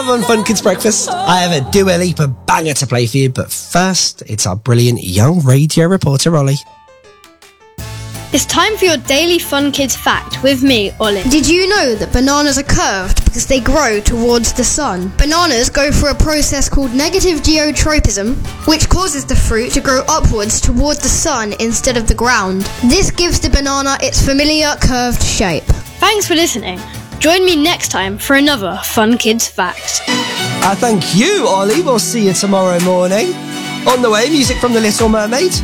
time on Fun Kids Breakfast, I have a Dua Lipa banger to play for you, but first, it's our brilliant young radio reporter, Ollie. It's time for your daily Fun Kids fact with me, Ollie. Did you know that bananas are curved because they grow towards the sun? Bananas go through a process called negative geotropism, which causes the fruit to grow upwards towards the sun instead of the ground. This gives the banana its familiar curved shape. Thanks for listening. Join me next time for another Fun Kids fact. Thank you, Ollie. We'll see you tomorrow morning. On the way, music from The Little Mermaid.